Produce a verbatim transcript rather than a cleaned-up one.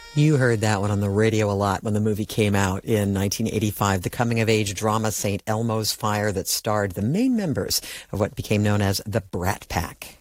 You heard that one on the radio a lot when the movie came out in nineteen eighty-five, the coming-of-age drama Saint Elmo's Fire that starred the main members of what became known as the Brat Pack.